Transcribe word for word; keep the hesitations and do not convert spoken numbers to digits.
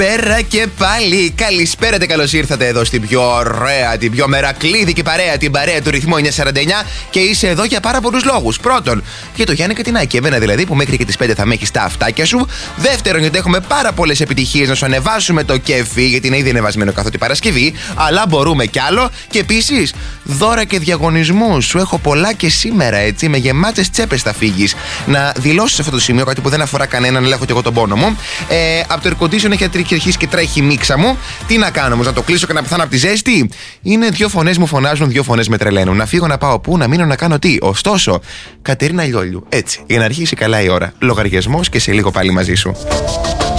Καλησπέρα και πάλι. Καλησπέρα και καλώς ήρθατε εδώ στην πιο ωραία, την πιο μερακλείδικη παρέα, την παρέα του ρυθμού εννιακόσια σαράντα εννιά. Και είσαι εδώ για πάρα πολλούς λόγους. Πρώτον, για το Γιάννη Κατινάκη, εμένα δηλαδή, που μέχρι και τις πέντε θα με έχεις τα αυτάκια σου. Δεύτερον, γιατί έχουμε πάρα πολλές επιτυχίες να σου ανεβάσουμε το κέφι, γιατί είναι ήδη ανεβασμένο καθότι Παρασκευή. Αλλά μπορούμε κι άλλο. Και επίσης, δώρα και διαγωνισμούς. Σου έχω πολλά και σήμερα, έτσι, με γεμάτες τσέπες θα φύγεις. Να δηλώσεις σε αυτό το σημείο κάτι που δεν αφορά κανέναν, αλλά έχω και εγώ τον πόνο μου. Ε, από το air condition έχει αρχίσει και τρέχει η μίξα μου. Τι να κάνω όμως, να το κλείσω και να πεθάνω από τη ζέστη? Είναι δύο φωνές μου φωνάζουν, δύο φωνές με τρελαίνουν. Να φύγω, να πάω πού, να μείνω, να κάνω τι? Ωστόσο, Κατερίνα Λιόλιου, έτσι, για να αρχίσει καλά η ώρα. Λογαριασμός και σε λίγο πάλι μαζί σου.